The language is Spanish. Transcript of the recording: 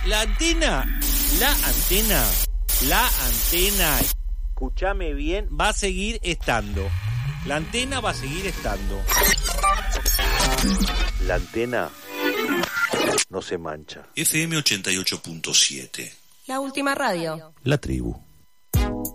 La antena, escúchame bien, va a seguir estando. La antena va a seguir estando. La antena no se mancha. FM 88.7. La última radio. La tribu.